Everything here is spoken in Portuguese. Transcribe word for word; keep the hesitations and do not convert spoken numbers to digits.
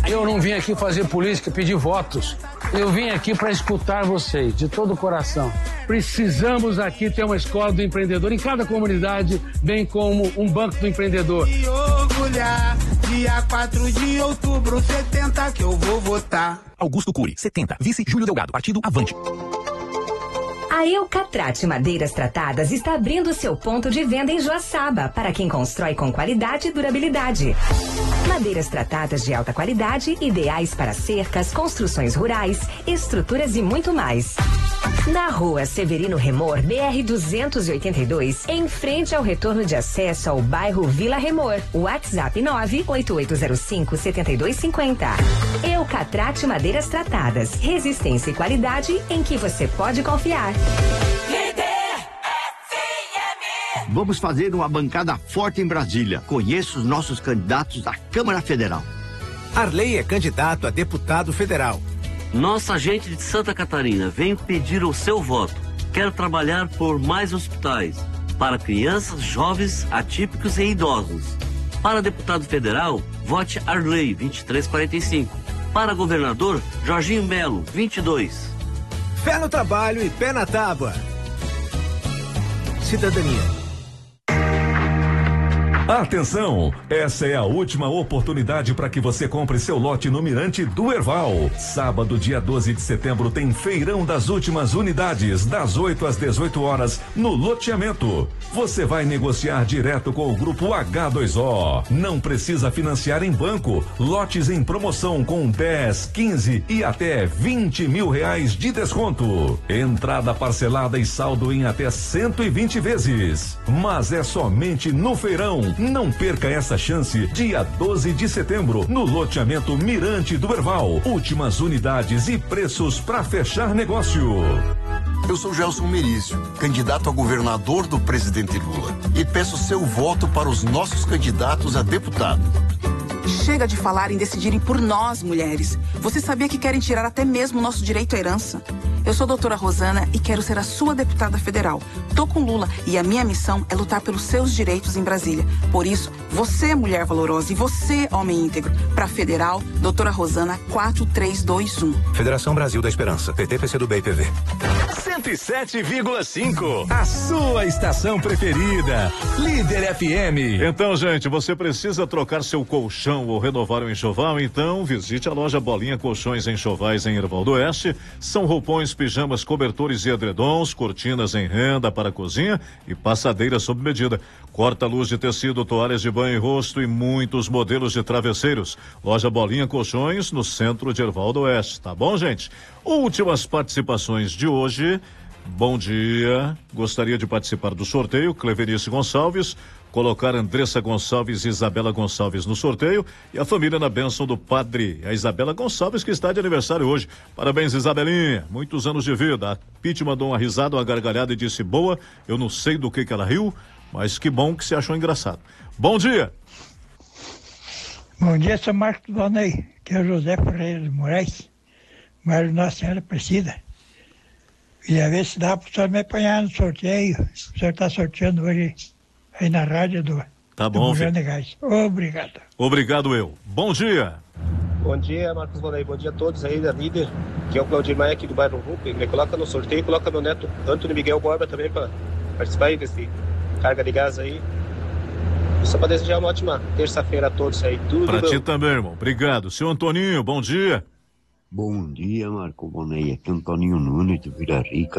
Eu não vim aqui fazer política, pedir votos. Eu vim aqui para escutar vocês, de todo o coração. Precisamos aqui ter uma escola do empreendedor em cada comunidade, bem como um banco do empreendedor. E orgulhar, dia quatro de outubro, setenta que eu vou votar. Augusto Cury, setenta. Vice Júlio Delgado, partido Avante. A Eucatrate Madeiras Tratadas está abrindo seu ponto de venda em Joaçaba para quem constrói com qualidade e durabilidade. Madeiras tratadas de alta qualidade, ideais para cercas, construções rurais, estruturas e muito mais. Na rua Severino Remor, B R duzentos e oitenta e dois, em frente ao retorno de acesso ao bairro Vila Remor. WhatsApp nove oito oito zero cinco sete dois cinco zero. Eucatrate Madeiras Tratadas. Resistência e qualidade em que você pode confiar. Vamos fazer uma bancada forte em Brasília. Conheço os nossos candidatos à Câmara Federal. Arley é candidato a deputado federal. Nossa gente de Santa Catarina vem pedir o seu voto. Quero trabalhar por mais hospitais para crianças, jovens, atípicos e idosos. Para deputado federal, vote Arley vinte e três quarenta e cinco. Para governador, Jorginho Melo vinte e dois. Fé no trabalho e pé na tábua. Cidadania. Atenção! Essa é a última oportunidade para que você compre seu lote no Mirante do Herval. Sábado, dia doze de setembro, tem feirão das últimas unidades, das oito às dezoito horas, no loteamento. Você vai negociar direto com o Grupo H dois O. Não precisa financiar em banco. Lotes em promoção com dez, quinze e até vinte mil reais de desconto. Entrada parcelada e saldo em até cento e vinte vezes. Mas é somente no feirão. Não perca essa chance. Dia doze de setembro, no loteamento Mirante do Herval. Últimas unidades e preços para fechar negócio. Eu sou Gelson Merício, candidato a governador do presidente Lula, e peço seu voto para os nossos candidatos a deputado. Chega de falar em decidirem por nós, mulheres. Você sabia que querem tirar até mesmo o nosso direito à herança? Eu sou a doutora Rosana e quero ser a sua deputada federal. Tô com Lula e a minha missão é lutar pelos seus direitos em Brasília. Por isso, você, mulher valorosa, e você, homem íntegro, pra federal, doutora Rosana quatro três dois um. Federação Brasil da Esperança, P T, P C do B e P V. cento e sete vírgula cinco, a sua estação preferida. Líder F M. Então, gente, você precisa trocar seu colchão ou renovar o enxoval? Então, visite a loja Bolinha Colchões Enxovais em Erval do Oeste. São roupões, pijamas, cobertores e edredons, cortinas em renda para a cozinha e passadeira sob medida. Corta-luz de tecido, toalhas de banho e rosto e muitos modelos de travesseiros. Loja Bolinha Colchões, no centro de Erval do Oeste. Tá bom, gente? Últimas participações de hoje. Bom dia. Gostaria de participar do sorteio. Cleverice Gonçalves. Colocar Andressa Gonçalves e Isabela Gonçalves no sorteio e a família na bênção do padre, a Isabela Gonçalves, que está de aniversário hoje. Parabéns, Isabelinha, muitos anos de vida. A Pete mandou uma risada, uma gargalhada e disse: boa, eu não sei do que que ela riu, mas que bom que se achou engraçado. Bom dia. Bom dia, seu Marcos Donei, que é o José Ferreira de Moraes, Mário Nossa Senhora Aparecida. Queria ver se dá para o senhor me apanhar no sorteio. O senhor está sorteando hoje aí na rádio do, tá bom, do Gás. Obrigado. Obrigado eu. Bom dia. Bom dia, Marcos Bonei. Bom dia a todos aí da líder, que é o Claudir Maia aqui do bairro Rupe. Me coloca no sorteio e coloca meu neto Antônio Miguel Borba também para participar aí desse carga de gás aí. E só para desejar uma ótima terça-feira a todos aí. Tudo para ti bom. também, irmão. Obrigado. Seu Antoninho, bom dia. Bom dia, Marco Bonei. Aqui é Antoninho Nunes de Vila Rica.